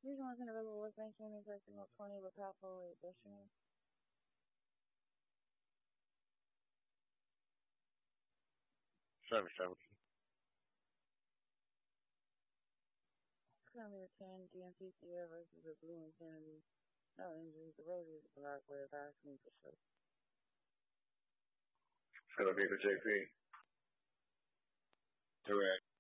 Here's one thing available with bank union pricing 20 with powerful rate additional. Seven seven. Currently a 10 GMC Sierra versus a blue Infinity. No injuries. The road is black with asking for sure. It's gonna be the JP. Correct.